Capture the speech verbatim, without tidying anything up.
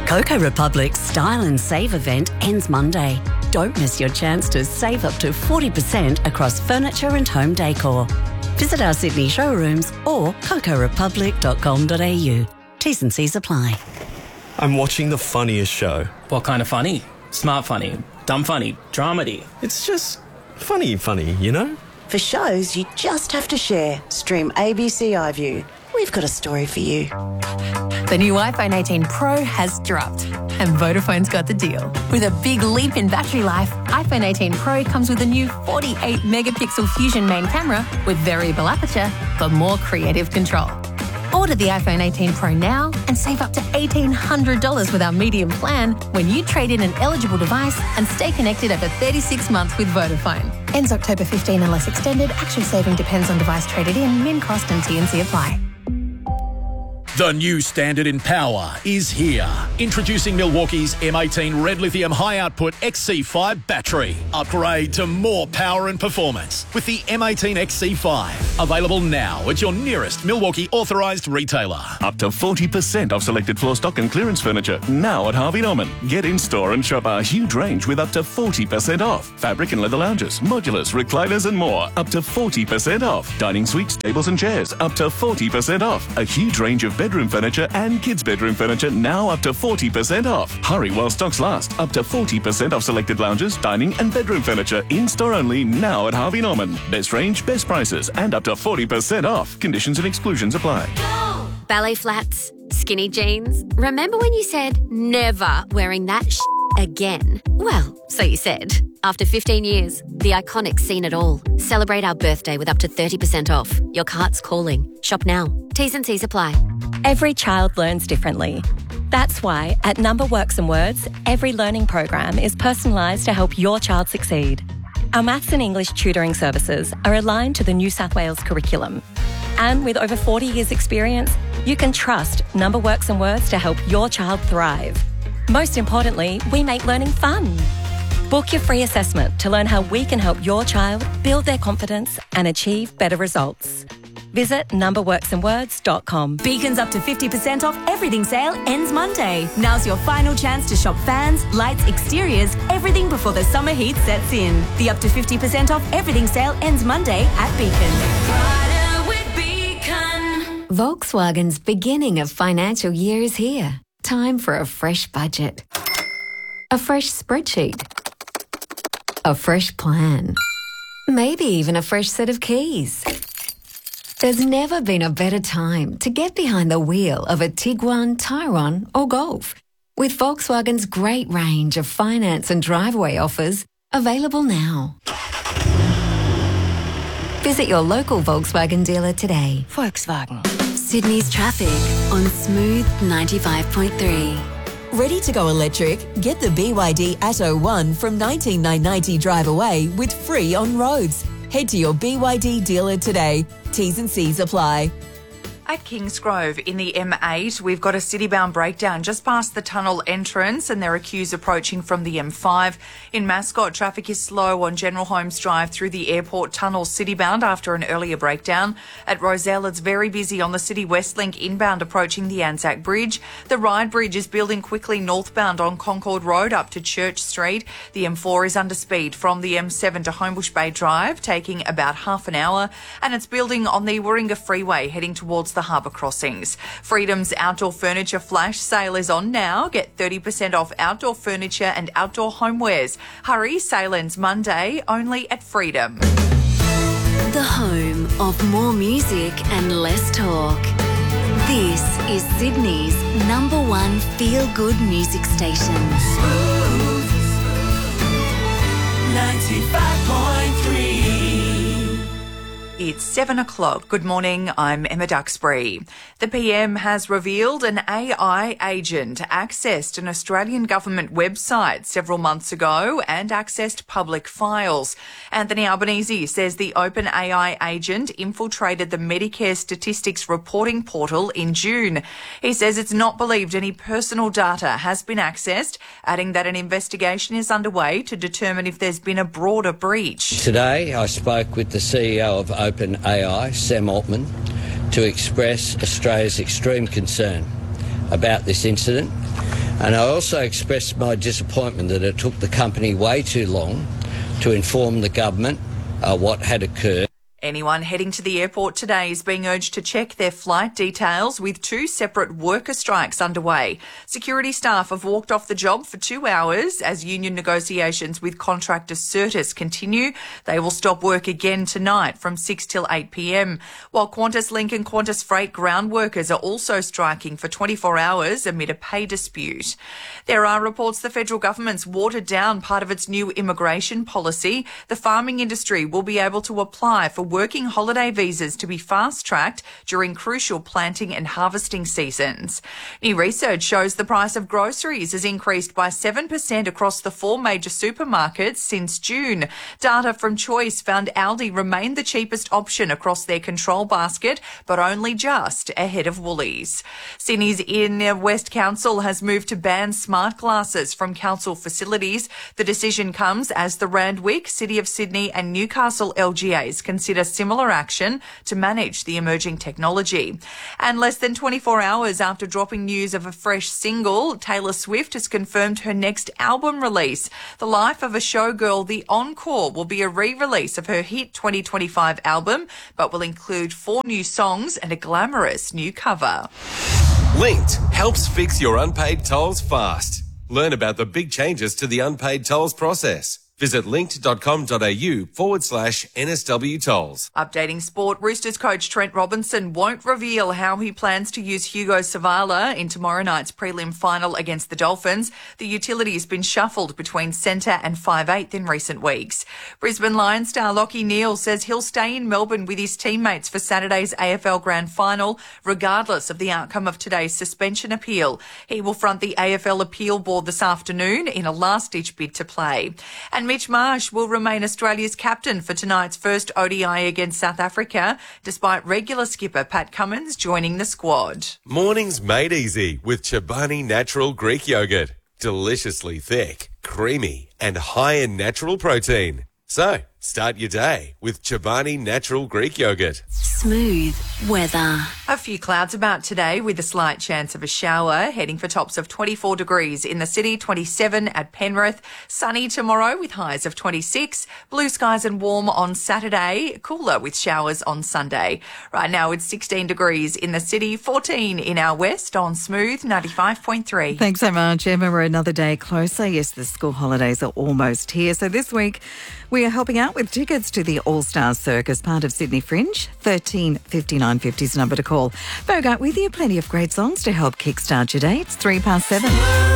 Coco Republic's Style and Save event ends Monday. Don't miss your chance to save up to forty percent across furniture and home decor. Visit our Sydney showrooms or coco republic dot com dot a u. T's and C's apply. I'm watching the funniest show. What kind of funny? Smart funny, dumb funny, dramedy. It's just funny funny, you know? For shows you just have to share, stream A B C iView. We've got a story for you. The new iPhone eighteen Pro has dropped, and Vodafone's got the deal. With a big leap in battery life, iPhone eighteen Pro comes with a new forty-eight megapixel Fusion main camera with variable aperture for more creative control. Order the iPhone eighteen Pro now and save up to eighteen hundred dollars with our medium plan when you trade in an eligible device and stay connected over thirty-six months with Vodafone. Ends October fifteenth unless extended. Actual saving depends on device traded in. Min cost and T and C apply. The new standard in power is here. Introducing Milwaukee's M eighteen Red Lithium High Output X C five battery. Upgrade to more power and performance with the M eighteen X C five. Available now at your nearest Milwaukee authorised retailer. Up to forty percent off selected floor stock and clearance furniture now at Harvey Norman. Get in store and shop our huge range with up to forty percent off. Fabric and leather lounges, modulars, recliners and more. Up to forty percent off. Dining suites, tables and chairs. Up to forty percent off. A huge range of bedroom furniture and kids' bedroom furniture now up to forty percent off. Hurry while stocks last. Up to forty percent off selected lounges, dining and bedroom furniture in store only now at Harvey Norman. Best range, best prices and up to forty percent off. Conditions and exclusions apply. Go! Ballet flats, skinny jeans. Remember when you said never wearing that sh- again? Well, so you said. After fifteen years, the iconic seen it all. Celebrate our birthday with up to thirty percent off. Your cart's calling. Shop now. T's and C's apply. Every child learns differently. That's why at Number Works and Words, every learning program is personalised to help your child succeed. Our maths and English tutoring services are aligned to the New South Wales curriculum. And with over forty years experience, you can trust Number Works and Words to help your child thrive. Most importantly, we make learning fun. Book your free assessment to learn how we can help your child build their confidence and achieve better results. Visit number works and words dot com. Beacon's up to fifty percent off everything sale ends Monday. Now's your final chance to shop fans, lights, exteriors, everything before the summer heat sets in. The up to fifty percent off everything sale ends Monday at Beacon. Rider with Beacon. Volkswagen's beginning of financial year is here. Time for a fresh budget. A fresh spreadsheet. A fresh plan. Maybe even a fresh set of keys. There's never been a better time to get behind the wheel of a Tiguan, Tyrone or Golf. With Volkswagen's great range of finance and driveway offers available now. Visit your local Volkswagen dealer today. Volkswagen. Sydney's traffic on Smooth ninety-five point three. Ready to go electric? Get the B Y D Atto one from nineteen nine ninety drive away with free on roads. Head to your B Y D dealer today. T's and C's apply. At Kingsgrove in the M eight, we've got a city-bound breakdown just past the tunnel entrance and there are queues approaching from the M five. In Mascot, traffic is slow on General Holmes Drive through the airport tunnel city-bound after an earlier breakdown. At Roselle, it's very busy on the City West Link inbound approaching the Anzac Bridge. The Ryde Bridge is building quickly northbound on Concord Road up to Church Street. The M four is under speed from the M seven to Homebush Bay Drive, taking about half an hour. And it's building on the Warringah Freeway heading towards the harbour crossings. Freedom's outdoor furniture flash sale is on now. Get thirty percent off outdoor furniture and outdoor homewares. Hurry, sale ends Monday only at Freedom. The home of more music and less talk. This is Sydney's number one feel-good music station. Smooth ninety-five point three. It's seven o'clock. Good morning, I'm Emma Duxbury. The P M has revealed an A I agent accessed an Australian government website several months ago and accessed public files. Anthony Albanese says the open A I agent infiltrated the Medicare statistics reporting portal in June. He says it's not believed any personal data has been accessed, adding that an investigation is underway to determine if there's been a broader breach. Today I spoke with the C E O of OpenAI, Sam Altman, to express Australia's extreme concern about this incident. And I also expressed my disappointment that it took the company way too long to inform the government uh, what had occurred. Anyone heading to the airport today is being urged to check their flight details with two separate worker strikes underway. Security staff have walked off the job for two hours as union negotiations with contractor Certis continue. They will stop work again tonight from six till eight p m, while Qantas Link and Qantas Freight ground workers are also striking for twenty-four hours amid a pay dispute. There are reports the federal government's watered down part of its new immigration policy. The farming industry will be able to apply for working holiday visas to be fast-tracked during crucial planting and harvesting seasons. New research shows the price of groceries has increased by seven percent across the four major supermarkets since June. Data from Choice found Aldi remained the cheapest option across their control basket, but only just ahead of Woolies. Sydney's Inner West Council has moved to ban smart glasses from council facilities. The decision comes as the Randwick, City of Sydney and Newcastle L G As consider similar action to manage the emerging technology. And less than twenty-four hours after dropping news of a fresh single, Taylor Swift has confirmed her next album release. The Life of a Showgirl, The Encore, will be a re-release of her hit twenty twenty-five album, but will include four new songs and a glamorous new cover. Linked helps fix your unpaid tolls fast. Learn about the big changes to the unpaid tolls process. Visit linked.com.au forward slash NSW tolls. Updating sport, Roosters coach Trent Robinson won't reveal how he plans to use Hugo Savala in tomorrow night's prelim final against the Dolphins. The utility has been shuffled between centre and five eighth in recent weeks. Brisbane Lions star Lachie Neale says he'll stay in Melbourne with his teammates for Saturday's A F L Grand Final, regardless of the outcome of today's suspension appeal. He will front the A F L Appeal Board this afternoon in a last-ditch bid to play. And Mitch Marsh will remain Australia's captain for tonight's first O D I against South Africa, despite regular skipper Pat Cummins joining the squad. Mornings made easy with Chobani Natural Greek Yogurt. Deliciously thick, creamy and high in natural protein. So, start your day with Chobani Natural Greek Yogurt. Smooth weather. A few clouds about today with a slight chance of a shower, heading for tops of twenty-four degrees in the city, twenty-seven at Penrith. Sunny tomorrow with highs of twenty-six. Blue skies and warm on Saturday, cooler with showers on Sunday. Right now it's sixteen degrees in the city, fourteen in our west on Smooth ninety-five point three. Thanks so much, Emma. We're another day closer. Yes, the school holidays are almost here. So this week we are helping out with tickets to the All-Stars Circus, part of Sydney Fringe. thirteen fifty-nine fifty is the number to call. Bogart with you. Plenty of great songs to help kickstart your day. It's three past seven.